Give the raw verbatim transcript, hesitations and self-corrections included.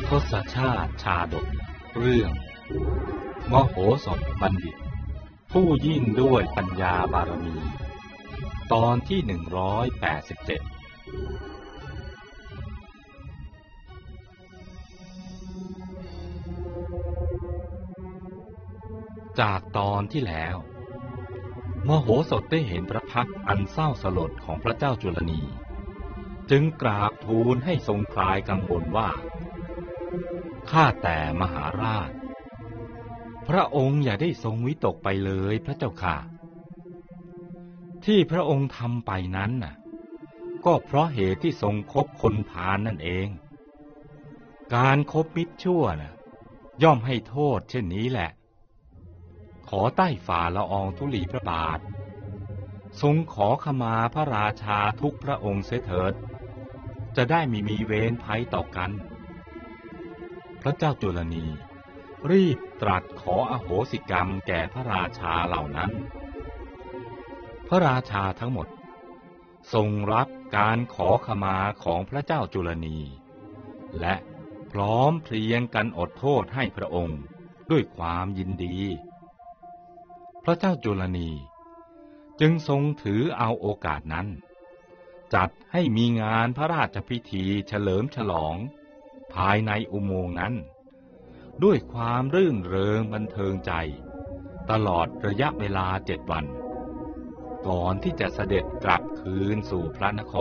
ทศชาติชาดกเรื่องมโหสถบัณฑิตผู้ยิ่งด้วยปัญญาบารมีตอนที่หนึ่งร้อยแปดสิบเจ็ดจากตอนที่แล้วมโหสถได้เห็นพระพักตร์อันเศร้าสลดของพระเจ้าจุลนีจึงกราบทูลให้ทรงคลายกังวลว่าข้าแต่มหาราชพระองค์อย่าได้ทรงวิตกไปเลยพระเจ้าค่ะที่พระองค์ทำไปนั้นน่ะก็เพราะเหตุที่ทรงคบคนพาลนั่นเองการคบมิตรชั่วน่ะย่อมให้โทษเช่นนี้แหละขอใต้ฝ่าละอองธุลีพระบาททรงขอขมาพระราชาทุกพระองค์เสียเถิดจะได้ไม่มีเวรภัยต่อกันพระเจ้าจุลนีรีบตรัสขออโหสิกรรมแก่พระราชาเหล่านั้นพระราชาทั้งหมดทรงรับการขอขมาของพระเจ้าจุลนีและพร้อมเพรียงกันอดโทษให้พระองค์ด้วยความยินดีพระเจ้าจุลนีจึงทรงถือเอาโอกาสนั้นจัดให้มีงานพระราชพิธีเฉลิมฉลองภายในอุโมงค์นั้นด้วยความรื่นเริงบันเทิงใจตลอดระยะเวลาเจ็ดวันก่อนที่จะเสด็จกลับคืนสู่พระนค